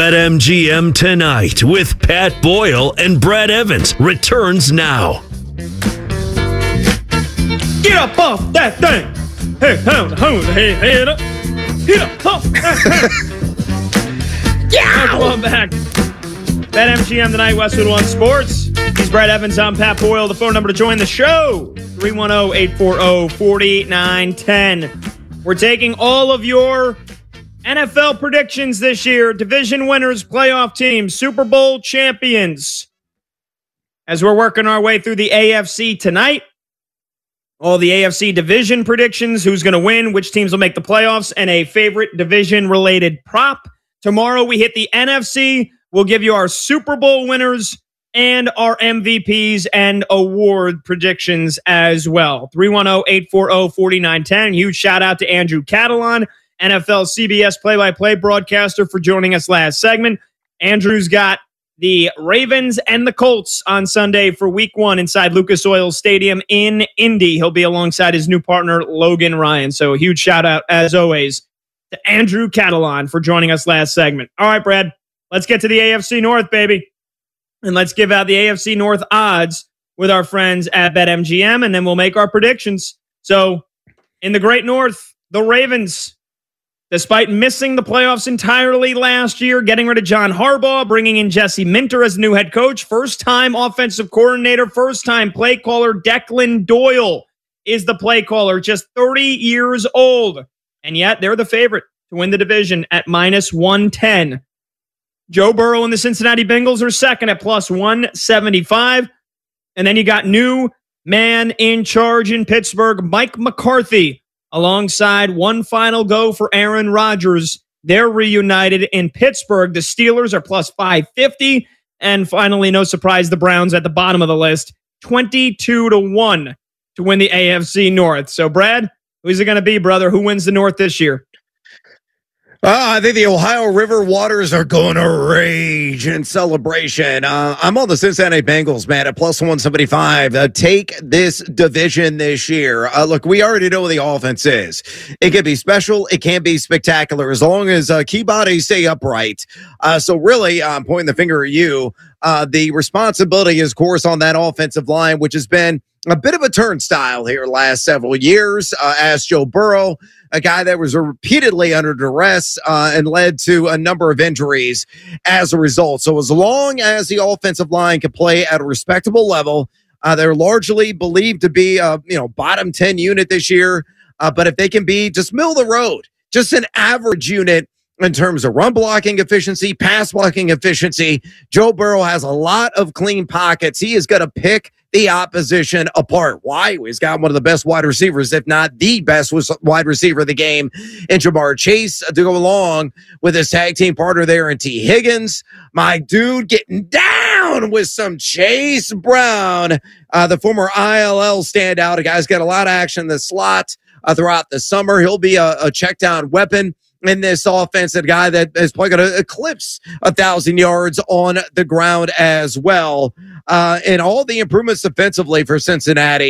BetMGM Tonight with Pat Boyle and Brad Evans returns now. Get up off that thing! Hey, head up! Get up off that thing! Welcome back. BetMGM Tonight, Westwood One Sports. He's Brad Evans. I'm Pat Boyle. The phone number to join the show, 310-840-4910. We're taking all of your NFL predictions this year, division winners, playoff teams, Super Bowl champions. As we're working our way through the AFC tonight, all the AFC division predictions, who's going to win, which teams will make the playoffs, and a favorite division-related prop. Tomorrow we hit the NFC. We'll give you our Super Bowl winners and our MVPs and award predictions as well. 310-840-4910. Huge shout out to Andrew Catalon, NFL CBS play-by-play broadcaster, for joining us last segment. Andrew's got the Ravens and the Colts on Sunday for week 1 inside Lucas Oil Stadium in Indy. He'll be alongside his new partner, Logan Ryan. So a huge shout out, as always, to Andrew Catalon for joining us last segment. All right, Brad, let's get to the AFC North, baby. And let's give out the AFC North odds with our friends at BetMGM, and then we'll make our predictions. So in the Great North, the Ravens, despite missing the playoffs entirely last year, getting rid of John Harbaugh, bringing in Jesse Minter as new head coach, first-time offensive coordinator, first-time play caller, Declan Doyle is the play caller, just 30 years old. And yet they're the favorite to win the division at minus 110. Joe Burrow and the Cincinnati Bengals are second at plus 175. And then you got new man in charge in Pittsburgh, Mike McCarthy, alongside one final go for Aaron Rodgers. They're reunited in Pittsburgh. The Steelers are plus 550. And finally, no surprise, the Browns at the bottom of the list, 22-1 to win the AFC North. So, Brad, who's it going to be, brother? Who wins the North this year? I think the Ohio River waters are going to rage in celebration. I'm on the Cincinnati Bengals, man, at plus 175. Take this division this year. Look, we already know what the offense is. It can be special. It can be spectacular as long as key bodies stay upright. So really, I'm pointing the finger at you. The responsibility is, of course, on that offensive line, which has been a bit of a turnstile here last several years. As Joe Burrow, a guy that was repeatedly under duress and led to a number of injuries as a result. So as long as the offensive line can play at a respectable level, they're largely believed to be bottom 10 unit this year. But if they can be just middle of the road, just an average unit in terms of run blocking efficiency, pass blocking efficiency, Joe Burrow has a lot of clean pockets. He is going to pick the opposition apart. Why? He's got one of the best wide receivers, if not the best wide receiver of the game, in Ja'Marr Chase, to go along with his tag team partner there in T. Higgins. My dude getting down with some Chase Brown, the former ILL standout. A guy's got a lot of action in the slot throughout the summer. He'll be a check down weapon in this offense, a guy that is probably going to eclipse 1,000 yards on the ground as well. And all the improvements defensively for Cincinnati